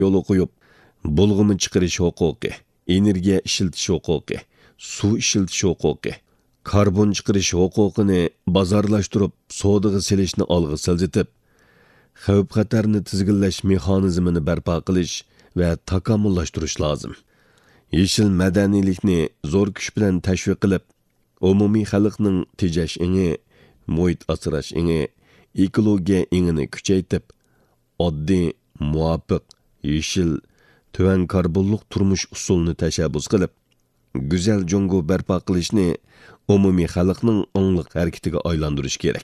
yo'l qo'yib, bulg'imi chiqarish huquqi, energiya ishlatish huquqi, suv ishlatish huquqi, karbon chiqarish huquqini bozorlashtirib, savdoga selishni olg'a siljitib, xavf-xatarni tizginlash mexanizmini barpo qilish va takomillashtirish lozim. Yeşil madaniylikni zo'r kuch bilan tashviq qilib, umumiy xalqning tejash ingi, muhit asrash ingi, ekologiya ingini kuchaytib, oddiy, muvofiq, yeşil, tuvan karbonliq turmush usulini tashabbus qilib, go'zal Jongo barpo qilishni umumiy xalqning ongliq harakatiga aylantirish kerak.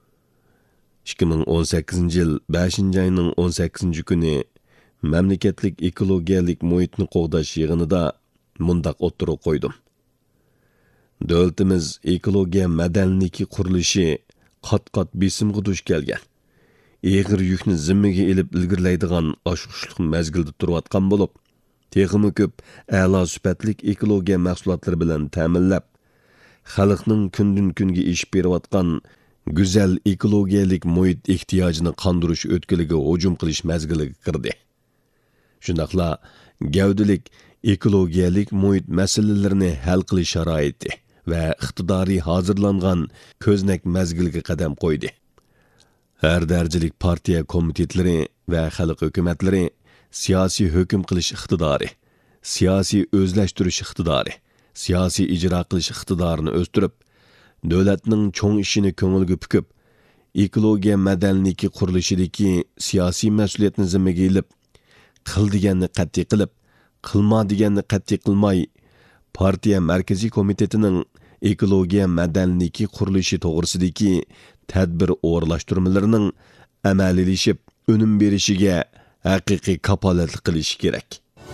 2018 yil 5-oyning 18-kuni mamlakatlik ekologiyalik muhitni qo'g'dash yig'inida mundaq o'ttirib qo'ydim. Davlatimiz ekologiya madaniyati qurilishi qat-qat besimga duch kelgan. Eg'ir yukni zimmiga elib ilgirlaydigan oshqushliq mazgilda turayotgan bo'lib, texmi ko'p a'lo sifatlik ekologiya mahsulotlari bilan ta'minlab, xalqning kundan kunga eshib berayotgan go'zal ekologiyalik muhit ehtiyojini qondirish o'tkiliga hujum qilish mazgiliga kirdi. Shundaqla gavdalik ekologiyalik muhit masalalarini hal qilish sharoiti va iqtidoriy hozirlangan ko'znak mazgilga qadam qo'ydi. Har darajalik partiya komitetlari va xalq hukumatlari siyosiy hukm qilish iqtidori, siyosiy o'zlashtirish iqtidori, siyosiy ijro qilish iqtidorini o'stirib, davlatning cho'ng ishini ko'ngilga pukib, ekologiya madaniyati qurilishidagi siyosiy mas'uliyatni zimmaga ilib, qil deganni qat'iy qilib, qilma deganni qat'iy qilmay, partiya markaziy komitetining ekologiya madaniyati qurilishi to'g'risidagi tadbir o'rlashtirmalarining amaliylashib, unum berishiga haqiqiy kapolatlik qilish kerak.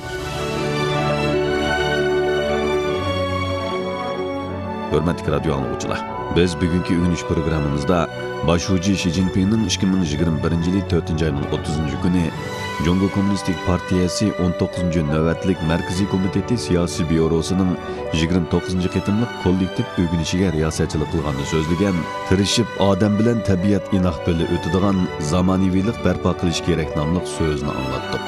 Hürmetli radyo anlıqçılar, biz bugünkü ünlüş programımızda başucu Xi Jinping'nin 2021 yılı 4. ayının 30. günü Jongo Komünistik Partiyası 19. növetlik Merkezi Komiteti Siyasi Bürosu'nun 29. qitimliq kollektiv ögünüşüge riyasatçılık kılganını sözlügen, tirişip adam bilen tabiat inaq bili ötüdüğen zamanivilik berpa qilish kerak namlıq sözünü anlattık.